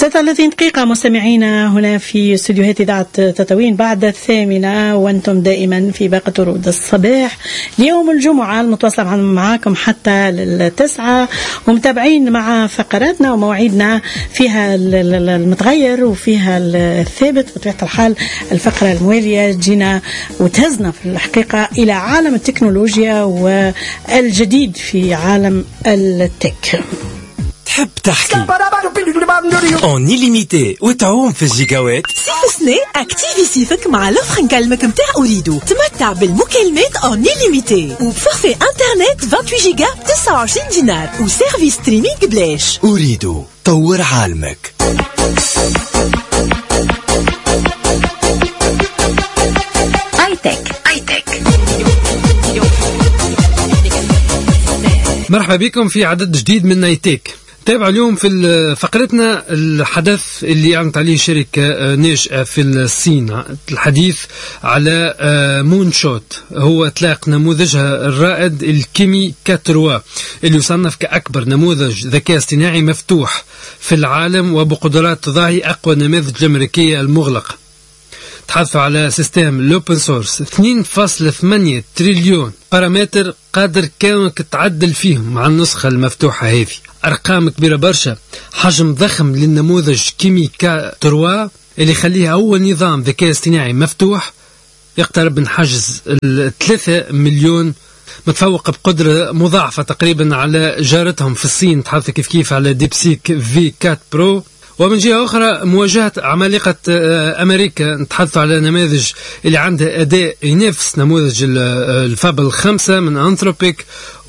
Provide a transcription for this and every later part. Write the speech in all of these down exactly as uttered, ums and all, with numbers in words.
ثلاثين دقيقة مستمعينا هنا في استديوهات إذاعة تطاوين بعد الثامنة، وأنتم دائما في باقة ورود الصباح ليوم الجمعة المتواصلة معاكم حتى التسعة، ومتابعين مع فقراتنا ومواعيدنا فيها المتغير وفيها الثابت. بطبيعة الحال الفقرة الموالية جينا وتهزنا في الحقيقة إلى عالم التكنولوجيا والجديد في عالم التك. تحب تحكي اون إليميتي وتعوم في الجيجاوات؟ صيف سنة اكتيفي صيفك مع لوفر نكلمك متاع أوريدو. تمتع بالمكالمات اون إليميتي وبفورفي انترنت ثمانية وعشرين جيجا تسعة وعشرين دينار وسيرفيس ستريمينغ بلاش. أوريدو، طور عالمك. اي تك اي تك. مرحبا بكم في عدد جديد من نايتيك. تابع اليوم في فقرتنا الحدث اللي أعلنت عليه شركة ناشئة في الصين، الحديث على مون شوت. هو إطلاق نموذجها الرائد الكيمي كاتروا اللي يصنف كأكبر نموذج ذكاء اصطناعي مفتوح في العالم وبقدرات تضاهي أقوى نماذج الأمريكية المغلقة. تحدثوا على سيستم الأوبن سورس اثنين فاصلة ثمانية تريليون بارامتر قادر كونك تعدل فيهم مع النسخة المفتوحة هذه. أرقام كبيرة برشا، حجم ضخم للنموذج كيميكا تروا اللي يخليها أول نظام ذكاء اصطناعي مفتوح يقترب من حجز ثلاثة مليون، متفوق بقدرة مضاعفة تقريبا على جارتهم في الصين. تحدث كيف كيف على ديبسيك في أربعة برو. ومن جهة أخرى مواجهة عمالقة أمريكا، نتحدث على نماذج اللي عندها أداء ينافس نموذج الفابل خمسة من أنثروبيك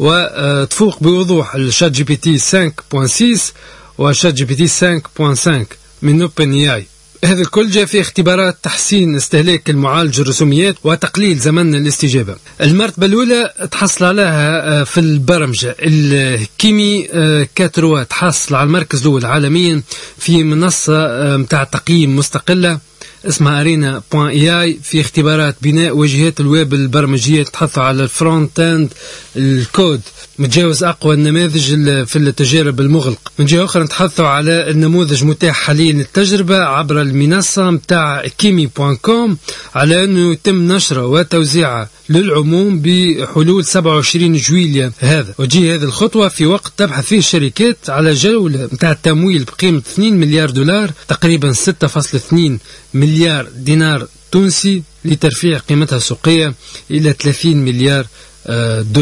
وتفوق بوضوح الشات جي بي تي خمسة نقطة ستة وشات جي بي تي خمسة نقطة خمسة من أوبن إي آي. هذا الكل جاء في اختبارات تحسين استهلاك المعالج الرسوميات وتقليل زمن الاستجابة. المرتبة الأولى تحصل عليها في البرمجة الكيمي كاتروا، تحصل على المركز الأول عالميا في منصة متاع تقييم مستقلة اسمها أرينا بوان إي آي في اختبارات بناء واجهات الويب البرمجية. تحثوا على الفرونت اند الكود، متجاوز أقوى النماذج في التجارب المغلقة. من جهة أخرى نتحدثوا على النموذج متاح حاليا للتجربة عبر المنصة متاع كيمي بوان كوم، على أنه يتم نشره وتوزيعه للعموم بحلول سبعة وعشرين جويلية هذا. وجي هذه الخطوة في وقت تبحث فيه الشركات على جولة متاع التمويل بقيمة اثنين مليار دولار، تقريبا ستة فاصلة اثنين مليار دينار تونسي، لترفيع قيمتها السوقية إلى ثلاثين مليار دولار.